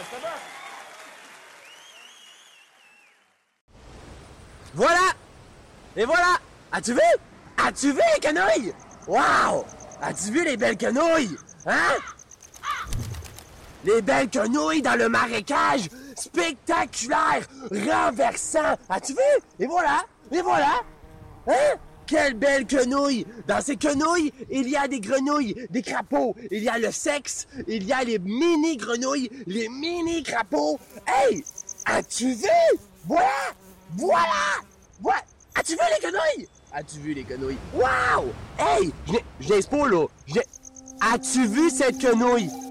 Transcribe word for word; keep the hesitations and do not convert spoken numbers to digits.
Voilà! Et voilà! As-tu vu? As-tu vu les quenouilles? Wow! As-tu vu les belles quenouilles? Hein? Les belles quenouilles dans le marécage! Spectaculaire! Renversant! As-tu vu? Et voilà! Et voilà! Hein? Quelle belle quenouille! Dans ces quenouilles, il y a des grenouilles, des crapauds, il y a le sexe, il y a les mini-grenouilles, les mini-crapauds. Hey! As-tu vu? Voilà! Voilà! Voilà! As-tu vu les quenouilles? As-tu vu les quenouilles? Wow! Hey! Je n'ai pas là! As-tu vu cette quenouille?